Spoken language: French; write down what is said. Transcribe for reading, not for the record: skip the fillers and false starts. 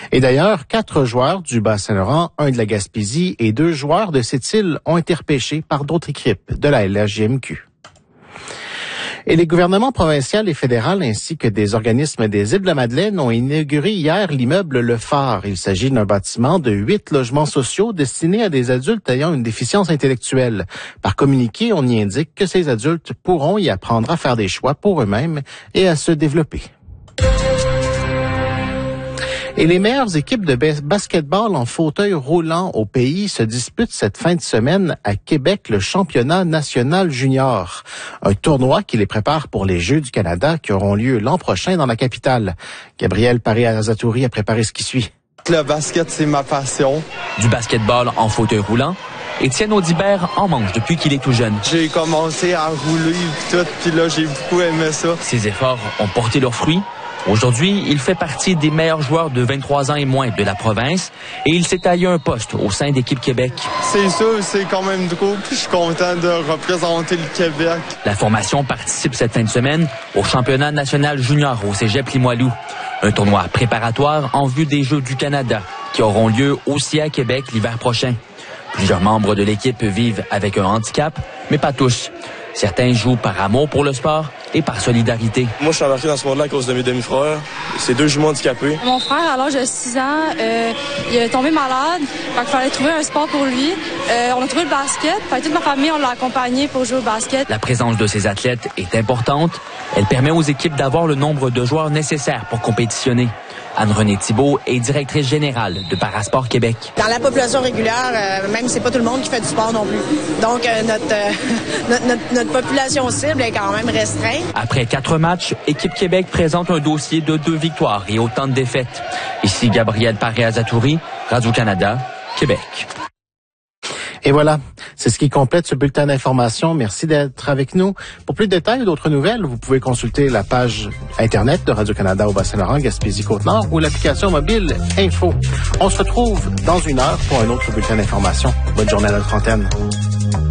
Et d'ailleurs, 4 joueurs du Bas-Saint-Laurent, 1 de la Gaspésie et 2 joueurs de cette île ont été repêchés par d'autres équipes de la LHJMQ. Et les gouvernements provincial et fédéral ainsi que des organismes des Îles-de-la-Madeleine ont inauguré hier l'immeuble Le Phare. Il s'agit d'un bâtiment de 8 logements sociaux destinés à des adultes ayant une déficience intellectuelle. Par communiqué, on y indique que ces adultes pourront y apprendre à faire des choix pour eux-mêmes et à se développer. Et les meilleures équipes de basketball en fauteuil roulant au pays se disputent cette fin de semaine à Québec le championnat national junior. Un tournoi qui les prépare pour les Jeux du Canada qui auront lieu l'an prochain dans la capitale. Gabriel Paré-Azatouri a préparé ce qui suit. Le basket, c'est ma passion. Du basketball en fauteuil roulant, Étienne Audibert en mange depuis qu'il est tout jeune. J'ai commencé à rouler et tout, puis là, j'ai beaucoup aimé ça. Ses efforts ont porté leurs fruits. Aujourd'hui, il fait partie des meilleurs joueurs de 23 ans et moins de la province et il s'est taillé un poste au sein d'Équipe Québec. C'est sûr, c'est quand même drôle, puis je suis content de représenter le Québec. La formation participe cette fin de semaine au championnat national junior au Cégep Limoilou. Un tournoi préparatoire en vue des Jeux du Canada qui auront lieu aussi à Québec l'hiver prochain. Plusieurs membres de l'équipe vivent avec un handicap, mais pas tous. Certains jouent par amour pour le sport et par solidarité. Moi, je suis embarqué dans ce monde-là à cause de mes demi-frères. C'est 2 jumeaux handicapés. Mon frère, à l'âge de 6 ans, il est tombé malade. Fait qu'il fallait trouver un sport pour lui. On a trouvé le basket. Fait que toute ma famille, on l'a accompagné pour jouer au basket. La présence de ces athlètes est importante. Elle permet aux équipes d'avoir le nombre de joueurs nécessaires pour compétitionner. Anne-Renée Thibault est directrice générale de Parasport Québec. Dans la population régulière, même c'est pas tout le monde qui fait du sport non plus. Donc notre population cible est quand même restreinte. Après 4 matchs, Équipe Québec présente un dossier de 2 victoires et autant de défaites. Ici Gabriel Paré-Azatouri, Radio-Canada, Québec. Et voilà, c'est ce qui complète ce bulletin d'information. Merci d'être avec nous. Pour plus de détails ou d'autres nouvelles, vous pouvez consulter la page Internet de Radio-Canada au Bas-Saint-Laurent, Gaspésie-Côte-Nord ou l'application mobile Info. On se retrouve dans 1 heure pour un autre bulletin d'information. Bonne journée à notre antenne.